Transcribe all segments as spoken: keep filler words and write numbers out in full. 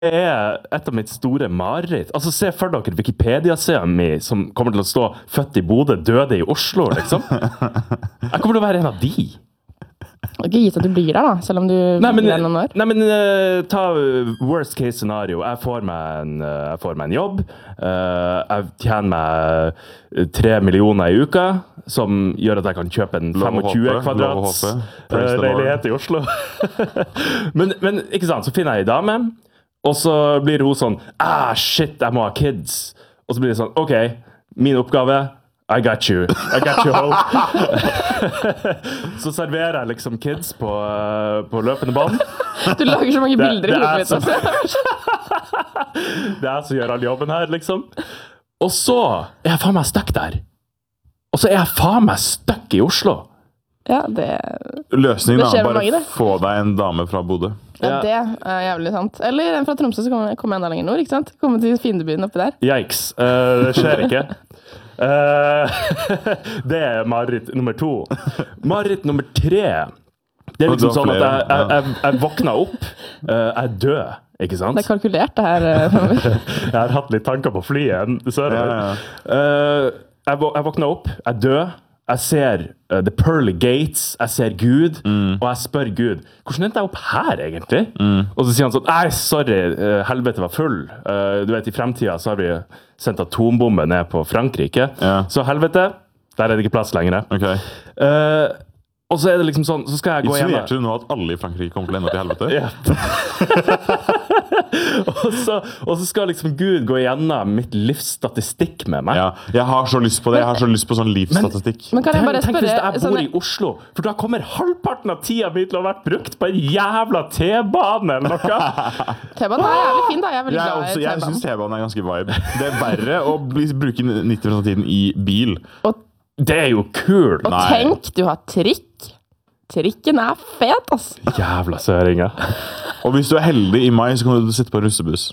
er et av mitt store mareritt. Altså, se for dere Wikipedia-siden min som kommer til å stå født i Bodø, døde i Oslo, liksom. Jeg kommer til å være en av de. Det er ikke gitt at du blir der, da, selv om du nei, men, blir der noen år. Nei, men uh, ta worst case scenario. Jeg får meg en, uh, jeg får meg en jobb. Uh, jeg tjener meg tre millioner i uka, som gjør at jeg kan kjøpe en tjuefem kvadrats uh, leilighet i Oslo. men, men, ikke sant, så finner jeg en dame, og så blir hun sånn, ah, shit, jeg må ha kids. Og så blir det sånn, ok, min oppgave, I got you. I got you home. Så serverer jeg liksom kids på, uh, på løpende bånd. Du lager så mange det, bilder i hodet mitt også. Det er jeg som gjør all jobben her, liksom. Og så er jeg faen meg stuck der. Og så er jeg faen meg stuck i Oslo. Ja, det... Løsningen det er bare mange, få deg en dame fra Bodø. Ja, det er jævlig sant. Eller en fra Tromsø, så kommer jeg enda lenger nord, ikke sant? Komme til fiendebyen oppi der. Yikes. Uh, det skjer ikke. Uh, det er mareritt nummer to. Mareritt nummer tre. Det er liksom sånn at jeg, jeg, jeg, jeg våkner opp, uh, jeg er død, ikke sant? Det er kalkulert det her. Jeg har hatt litt tanker på flyet, søren. Ja, ja. uh, jeg, jeg våkner opp, jeg er død. Jeg ser uh, The Pearly Gates, jeg ser Gud, mm. og jeg spør Gud, hvordan endte jeg opp her egentlig? Mm. Og så sier han sånn, nei, sorry, uh, helvete var full. Uh, du vet, i fremtiden så har vi sendt atombombe ned på Frankrike. Ja. Så helvete, der er det ikke plass lenger. Okay. Uh, og så er det liksom sånn, så skal jeg gå hjem. Insinuerte du nå at alle i Frankrike kommer til å ende opp i helvete? Ja. og, så, og så skal liksom Gud gå igjennom mitt livsstatistikk med meg. Ja, jeg har så lyst på det. Jeg har så lyst på sånn livsstatistikk. Men, men kan jeg bare tenk, spørre... Tenk hvis jeg bor sånn... i Oslo, for da kommer halvparten av tida mi til å ha vært brukt på en jævla T-bane eller noe. T-banen er jævlig fin da, jeg er veldig jeg glad i T-banen. Jeg synes T-banen er ganske vibe. Det er verre å bli, bruke nitti prosent av tiden i bil. Og, det er jo kult. Og Nei. Tenk, du har trikk. Trikken er fet, ass. Jævla søringer. Og hvis du er heldig i mai, så kan du sitte på russebuss.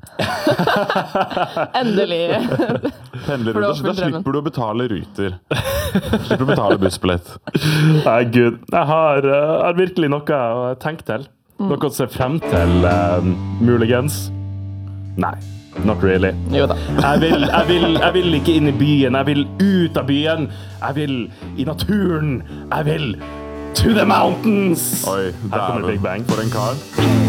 Endelig. Pendler, da, da slipper du å betale ruter. Slipper du å betale bussbillett. Nei, Gud. Jeg har, uh, har virkelig noe å tenke til. Mm. Noe å se frem til, uh, muligens. Nei. Not really. Jo da. Jeg vil, jeg, vil, jeg vil ikke inn i byen. Jeg vil ut av byen. Jeg vil i naturen. Jeg vil to the mountains. Oi, her kommer Big Bang. For en kar.